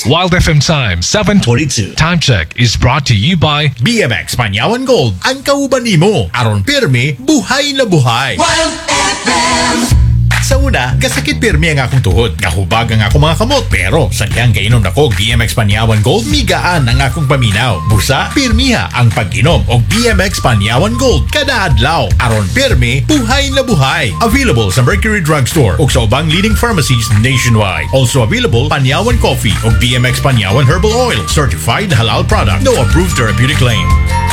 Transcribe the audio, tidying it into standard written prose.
Wild FM time 7:22. Time check is brought to you by BMX Panyawan Gold, ang kauban nimo. Aron pirmi, buhay na buhay. Wild FM. Sa una, kasakit pirmi ang akong tuhod. Kahubag ang akong mga kamot. Pero, sadyang kainom na ko BMX Panyawan Gold, migaan ang akong paminaw. Busa, pirmiha ang pag-inom og BMX Panyawan Gold. Kada adlaw, aron pirmi, buhay na buhay. Available sa Mercury Drugstore ug sa ubang leading pharmacies nationwide. Also available, Panyawan Coffee o BMX Panyawan Herbal Oil. Certified halal product. No approved therapeutic claim.